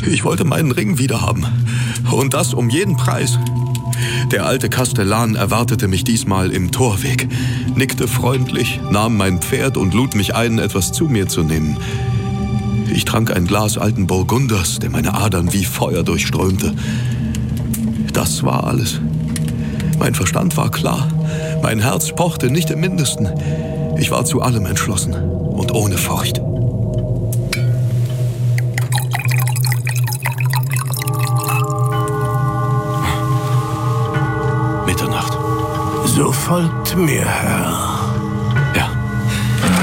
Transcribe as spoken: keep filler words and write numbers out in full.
Ich wollte meinen Ring wiederhaben. Und das um jeden Preis. Der alte Kastellan erwartete mich diesmal im Torweg, nickte freundlich, nahm mein Pferd und lud mich ein, etwas zu mir zu nehmen. Ich trank ein Glas alten Burgunders, der meine Adern wie Feuer durchströmte. Das war alles. Mein Verstand war klar, mein Herz pochte nicht im Mindesten. Ich war zu allem entschlossen und ohne Furcht. So folgt mir, Herr.